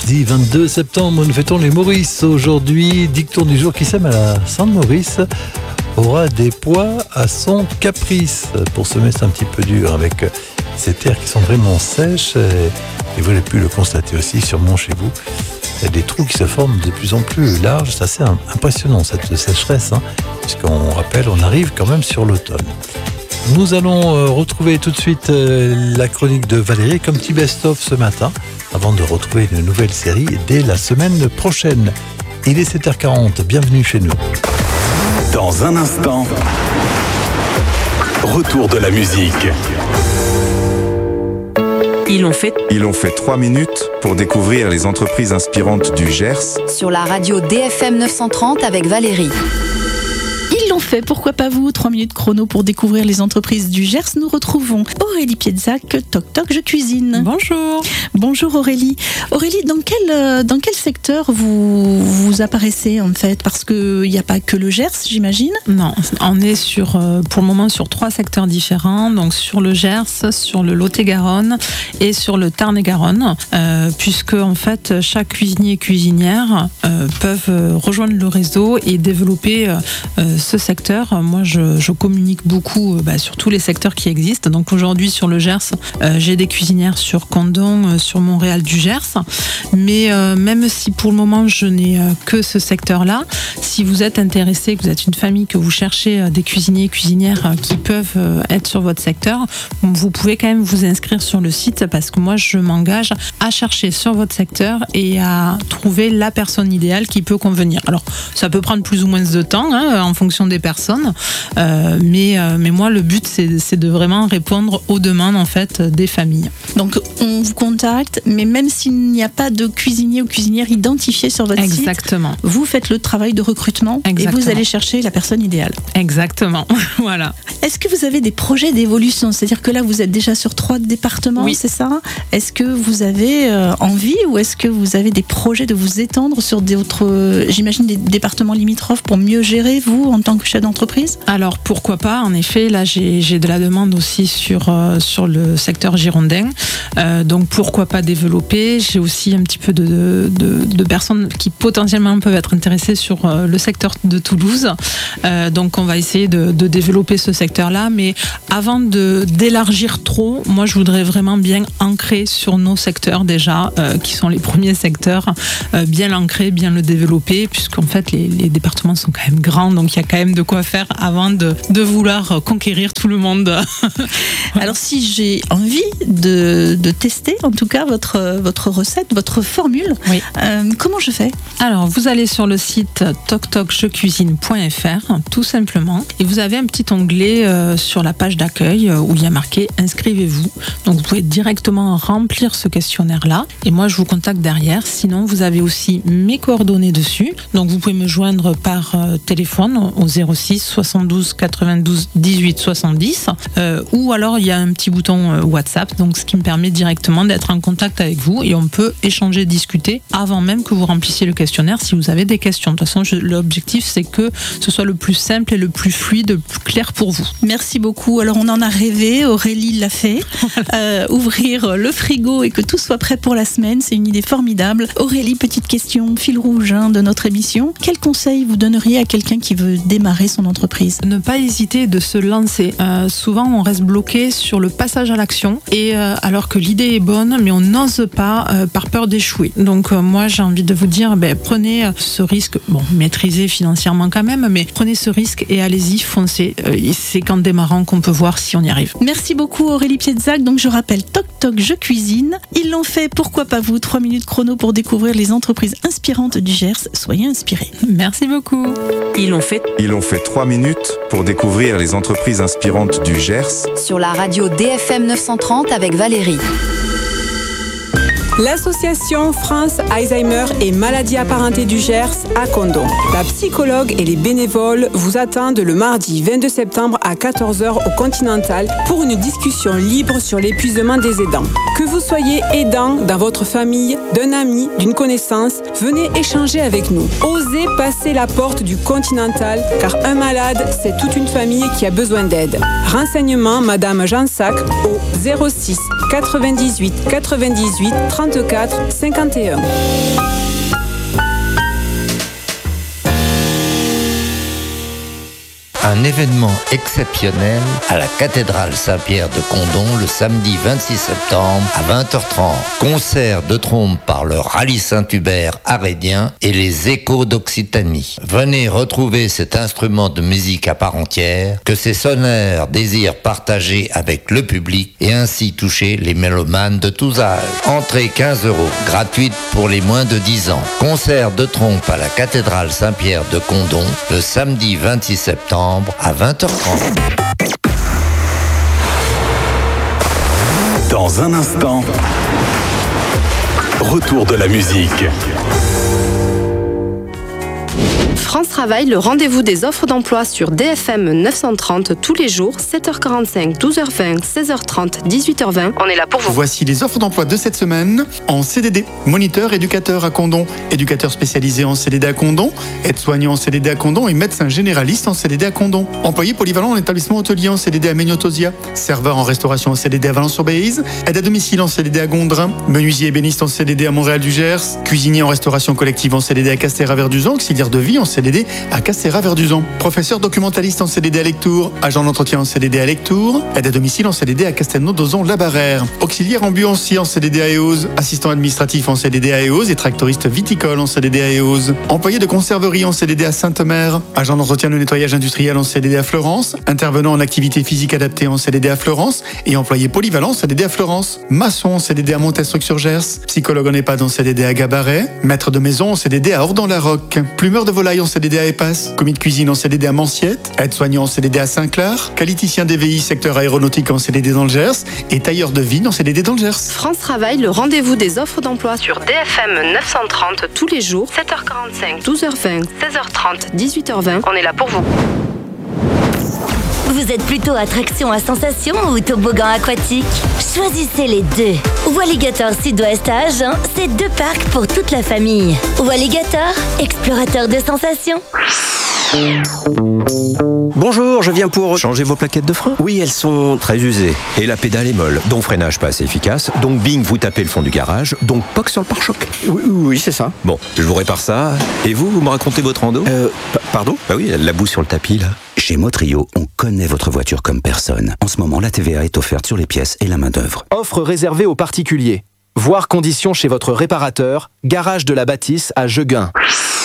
Mardi 22 septembre, nous fêtons les Maurice. Aujourd'hui, dicton du jour qui sème à la Sainte-Maurice aura des pois à son caprice. Pour semer, c'est un petit peu dur avec ces terres qui sont vraiment sèches. Et vous avez pu le constater aussi sûrement chez vous. Il y a des trous qui se forment de plus en plus larges. C'est assez impressionnant cette sécheresse, puisqu'on rappelle, on arrive quand même sur l'automne. Nous allons retrouver tout de suite la chronique de Valérie comme petit best-of ce matin, avant de retrouver une nouvelle série dès la semaine prochaine. Il est 7h40, bienvenue chez nous. Dans un instant, retour de la musique. Ils ont fait 3 minutes pour découvrir les entreprises inspirantes du Gers. Sur la radio DFM 930 avec Valérie. Ils l'ont fait, pourquoi pas vous? 3 minutes chrono pour découvrir les entreprises du Gers. Nous retrouvons Aurélie Piedzac, Toc Toc, je cuisine. Bonjour. Bonjour Aurélie. Aurélie, dans quel secteur vous apparaissez en fait? Parce qu'il n'y a pas que le Gers, j'imagine. Non, on est pour le moment sur 3 secteurs différents, donc sur le Gers, sur le Lot-et-Garonne et sur le Tarn-et-Garonne, puisque en fait chaque cuisinier et cuisinière peuvent rejoindre le réseau et développer ce secteur. Moi, je communique beaucoup sur tous les secteurs qui existent. Donc aujourd'hui, sur le Gers, j'ai des cuisinières sur Condom, sur Montréal du Gers. Mais même si pour le moment, je n'ai que ce secteur-là, si vous êtes intéressé, que vous êtes une famille, que vous cherchez des cuisiniers et cuisinières qui peuvent être sur votre secteur, vous pouvez quand même vous inscrire sur le site parce que moi, je m'engage à chercher sur votre secteur et à trouver la personne idéale qui peut convenir. Alors, ça peut prendre plus ou moins de temps, en fonction des personnes, mais moi le but c'est de vraiment répondre aux demandes en fait des familles. Donc on vous contacte, mais même s'il n'y a pas de cuisinier ou cuisinière identifié sur votre Exactement. site, vous faites le travail de recrutement. Exactement. Et vous allez chercher la personne idéale. Exactement, voilà. Est-ce que vous avez des projets d'évolution? C'est-à-dire que là vous êtes déjà sur 3 départements, oui. C'est ça? Est-ce que vous avez envie ou est-ce que vous avez des projets de vous étendre sur d'autres, j'imagine des départements limitrophes pour mieux gérer vous en tant que chef d'entreprise? Alors pourquoi pas, en effet, là j'ai de la demande aussi sur le secteur girondin, donc pourquoi pas développer. J'ai aussi un petit peu de personnes qui potentiellement peuvent être intéressées sur le secteur de Toulouse, donc on va essayer de développer ce secteur-là, mais avant d'élargir trop, moi je voudrais vraiment bien ancrer sur nos secteurs déjà, qui sont les premiers secteurs, bien l'ancrer, bien le développer, puisqu'en fait les départements sont quand même grands, donc il y a quand même de quoi faire avant de vouloir conquérir tout le monde. Alors si j'ai envie de tester en tout cas votre recette, votre formule, oui. Comment je fais? Alors vous allez sur le site toctocjecuisine.fr tout simplement et vous avez un petit onglet sur la page d'accueil où il y a marqué inscrivez-vous. Donc vous pouvez directement remplir ce questionnaire là et moi je vous contacte derrière. Sinon vous avez aussi mes coordonnées dessus, donc vous pouvez me joindre par téléphone au 06 72 92 18 70 ou alors il y a un petit bouton WhatsApp, donc ce qui me permet directement d'être en contact avec vous et on peut échanger, discuter avant même que vous remplissiez le questionnaire si vous avez des questions. De toute façon, l'objectif c'est que ce soit le plus simple et le plus fluide, le plus clair pour vous. Merci beaucoup. Alors on en a rêvé, Aurélie l'a fait. Ouvrir le frigo et que tout soit prêt pour la semaine, c'est une idée formidable. Aurélie, petite question, fil rouge de notre émission. Quel conseil vous donneriez à quelqu'un qui veut démarrer son entreprise? Ne pas hésiter de se lancer. Souvent, on reste bloqué sur le passage à l'action, et alors que l'idée est bonne, mais on n'ose pas par peur d'échouer. Donc moi, j'ai envie de vous dire, prenez ce risque, maîtrisez financièrement quand même, mais prenez ce risque et allez-y, foncez. C'est qu'en démarrant qu'on peut voir si on y arrive. Merci beaucoup Aurélie Piedzac. Donc je rappelle, Toc Toc, je cuisine. Ils l'ont fait, pourquoi pas vous? 3 minutes chrono pour découvrir les entreprises inspirantes du Gers. Soyez inspirés. Merci beaucoup. Ils ont fait 3 minutes pour découvrir les entreprises inspirantes du Gers. sur la radio DFM 930 avec Valérie. L'association France Alzheimer et maladies apparentées du Gers à Condom. La psychologue et les bénévoles vous attendent le mardi 22 septembre à 14h au Continental pour une discussion libre sur l'épuisement des aidants. Que vous soyez aidant dans votre famille, d'un ami, d'une connaissance, venez échanger avec nous. Osez passer la porte du Continental car un malade, c'est toute une famille qui a besoin d'aide. Renseignements Madame Jansac au 06 98 98 34 51. Un événement exceptionnel à la cathédrale Saint-Pierre de Condom le samedi 26 septembre à 20h30. Concert de trompe par le Rallye Saint-Hubert arédien et les Échos d'Occitanie. Venez retrouver cet instrument de musique à part entière que ces sonneurs désirent partager avec le public et ainsi toucher les mélomanes de tous âges. Entrée 15 €, gratuite pour les moins de 10 ans. Concert de trompe à la cathédrale Saint-Pierre de Condom le samedi 26 septembre à 20h30. Dans un instant, retour de la musique. France Travail, le rendez-vous des offres d'emploi sur DFM 930 tous les jours, 7h45, 12h20, 16h30, 18h20. On est là pour vous. Voici les offres d'emploi de cette semaine en CDD. Moniteur, éducateur à Condom, éducateur spécialisé en CDD à Condom, aide-soignant en CDD à Condom et médecin généraliste en CDD à Condom. Employé polyvalent en établissement hôtelier en CDD à Méniotosia, serveur en restauration en CDD à Valence-sur-Béise, aide à domicile en CDD à Gondrin, menuisier ébéniste en CDD à Montréal-du-Gers, cuisinier en restauration collective en CDD à Castéra-Verduzan, auxiliaire de vie en CDD à Castéra-Verduzan. Professeur documentaliste en CDD à Lectoure, agent d'entretien en CDD à Lectoure, aide à domicile en CDD à Castelnau-Dozon-Labarère, auxiliaire ambulancier en CDD à Éose, assistant administratif en CDD à Éose et tractoriste viticole en CDD à Éose. Employé de conserverie en CDD à Sainte-Mère, agent d'entretien de nettoyage industriel en CDD à Florence, intervenant en activité physique adaptée en CDD à Florence et employé polyvalent en CDD à Florence. Maçon en CDD à Montestruc-sur-Gers, psychologue en EHPAD en CDD à Gabaret, maître de maison en CDD à Ordan-la-Roque, plumeur de volaille en CDD à Épasse, commis de cuisine en CDD à Manciette, aide-soignant en CDD à Saint-Clair, qualiticien DVI secteur aéronautique en CDD dans le Gers et tailleur de vigne en CDD dans le Gers. France Travail, le rendez-vous des offres d'emploi sur DFM 930 tous les jours, 7h45, 12h20, 16h30, 18h20. On est là pour vous. Vous êtes plutôt attraction à sensation ou toboggan aquatique? Choisissez les deux. Walligator Sud-Ouest à Agen, c'est deux parcs pour toute la famille. Walligator, explorateur de sensations. Bonjour, je viens pour changer vos plaquettes de frein. Oui, elles sont très usées. Et la pédale est molle, donc freinage pas assez efficace. Donc bing, vous tapez le fond du garage. Donc poc sur le pare-choc. Oui, c'est ça. Bon, je vous répare ça. Et vous me racontez votre rando? Pardon? Bah oui, la boue sur le tapis, là. Chez Motrio, on connaît votre voiture comme personne. En ce moment, la TVA est offerte sur les pièces et la main-d'œuvre. Offre réservée aux particuliers. Voir conditions chez votre réparateur, garage de la Bâtisse à Jegun.